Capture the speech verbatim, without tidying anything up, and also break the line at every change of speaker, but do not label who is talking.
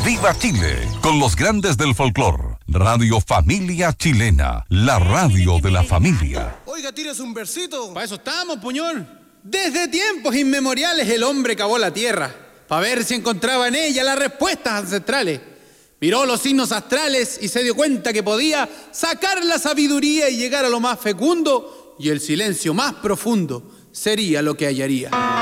¡Viva Chile! Con los grandes del folclor. Radio Familia Chilena, la radio de la familia.
Oiga, tírese un versito.
Para eso estamos, puñol. Desde tiempos inmemoriales el hombre cavó la tierra para ver si encontraba en ella las respuestas ancestrales. Miró los signos astrales y se dio cuenta que podía sacar la sabiduría y llegar a lo más fecundo, y el silencio más profundo sería lo que hallaría.